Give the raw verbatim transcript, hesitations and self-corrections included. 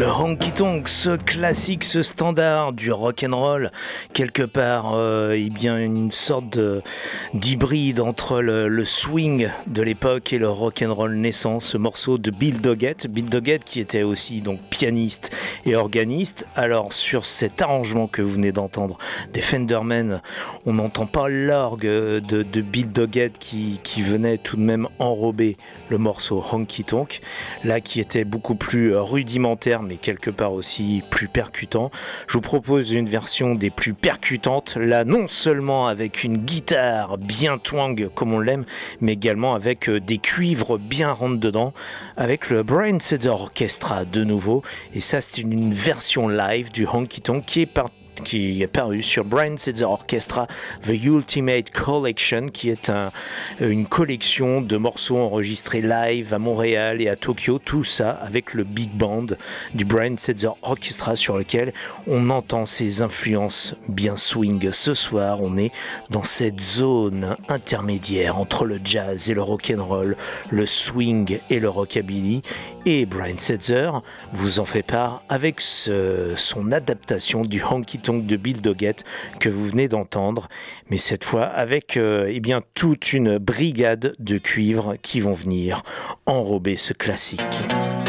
Le honky tonk, ce classique, ce standard du rock and roll, quelque part, euh, eh bien une sorte de, d'hybride entre le, le swing de l'époque et le rock and roll naissant. Ce morceau de Bill Doggett, Bill Doggett qui était aussi donc pianiste et organiste. Alors sur cet arrangement que vous venez d'entendre des Fendermen, on n'entend pas l'orgue de, de Bill Doggett qui, qui venait tout de même enrober le morceau honky tonk, là qui était beaucoup plus rudimentaire mais quelque part aussi plus percutant. Je vous propose une version des plus percutantes, là non seulement avec une guitare bien twang comme on l'aime, mais également avec des cuivres bien rentre dedans, avec le Brian Setzer Orchestra de nouveau, et ça c'est une version live du honky tonk qui est par qui est paru sur Brian Setzer Orchestra The Ultimate Collection, qui est un, une collection de morceaux enregistrés live à Montréal et à Tokyo, tout ça avec le big band du Brian Setzer Orchestra sur lequel on entend ses influences bien swing. Ce soir, on est dans cette zone intermédiaire entre le jazz et le rock'n'roll, le swing et le rockabilly, et Brian Setzer vous en fait part avec ce, son adaptation du honky tonk de Bill Doggett que vous venez d'entendre, mais cette fois avec euh, eh bien, toute une brigade de cuivres qui vont venir enrober ce classique.